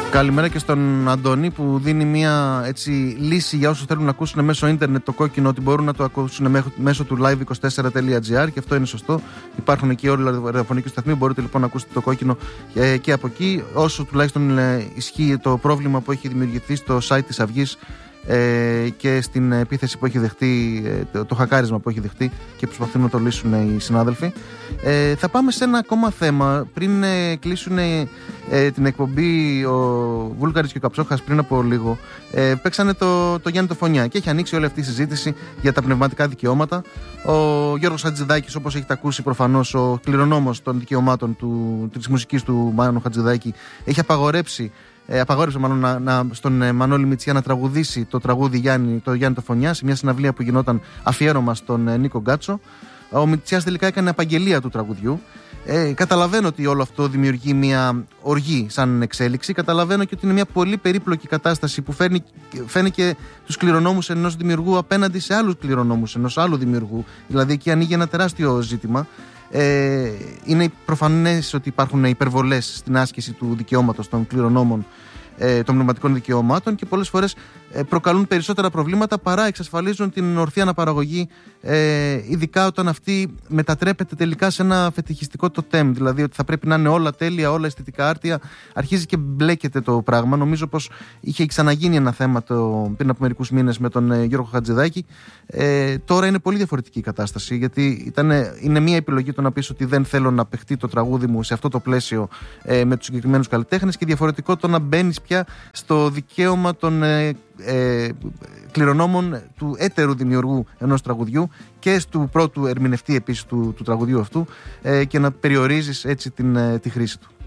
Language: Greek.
Καλημέρα και στον Αντώνη που δίνει μια λύση για όσους θέλουν να ακούσουν μέσω ίντερνετ το κόκκινο, ότι μπορούν να το ακούσουν μέσω του live24.gr, και αυτό είναι σωστό. Υπάρχουν εκεί όλοι οι ραδιοφωνικοί σταθμοί, μπορείτε λοιπόν να ακούσετε το κόκκινο και από εκεί. Όσο τουλάχιστον ισχύει το πρόβλημα που έχει δημιουργηθεί στο site της Αυγής και στην επίθεση που έχει δεχτεί, το χακάρισμα που έχει δεχτεί και προσπαθούν να το λύσουν οι συνάδελφοι. Θα πάμε σε ένα ακόμα θέμα. Πριν κλείσουν την εκπομπή ο Βούλγαρης και ο Καψόχας πριν από λίγο, παίξανε το Γιάννη το Φωνιά και έχει ανοίξει όλη αυτή η συζήτηση για τα πνευματικά δικαιώματα. Ο Γιώργος Χατζηδάκης, όπως έχετε ακούσει προφανώς, ο κληρονόμος των δικαιωμάτων της μουσικής του Μάνου Χατζηδάκη, έχει απαγορεύσε στον Μανώλη Μητσιά να τραγουδήσει το τραγούδι το Γιάννη το Φωνιά σε μια συναυλία που γινόταν αφιέρωμα στον Νίκο Γκάτσο. Ο Μητσιάς τελικά έκανε απαγγελία του τραγουδιού. Καταλαβαίνω ότι όλο αυτό δημιουργεί μια οργή σαν εξέλιξη. Καταλαβαίνω και ότι είναι μια πολύ περίπλοκη κατάσταση που φέρνει και τους κληρονόμους ενός δημιουργού απέναντι σε άλλους κληρονόμους ενός άλλου δημιουργού. Δηλαδή εκεί ανοίγει ένα τεράστιο ζήτημα. Είναι προφανές ότι υπάρχουν υπερβολές στην άσκηση του δικαιώματος των κληρονόμων των πνευματικών δικαιωμάτων και πολλές φορές προκαλούν περισσότερα προβλήματα παρά εξασφαλίζουν την ορθή αναπαραγωγή, ειδικά όταν αυτή μετατρέπεται τελικά σε ένα φετιχιστικό τοτέμ, δηλαδή ότι θα πρέπει να είναι όλα τέλεια, όλα αισθητικά άρτια. Αρχίζει και μπλέκεται το πράγμα. Νομίζω πως είχε ξαναγίνει ένα θέμα πριν από μερικούς μήνες με τον Γιώργο Χατζηδάκη. Τώρα είναι πολύ διαφορετική η κατάσταση, γιατί είναι μια επιλογή το να πεις ότι δεν θέλω να παιχτεί το τραγούδι μου σε αυτό το πλαίσιο με τους συγκεκριμένους καλλιτέχνες, και διαφορετικό το να μπαίνεις πια στο δικαίωμα των κληρονόμων του έτερου δημιουργού ενός τραγουδιού και του πρώτου ερμηνευτή επίσης του τραγουδιού αυτού, και να περιορίζεις έτσι τη χρήση του.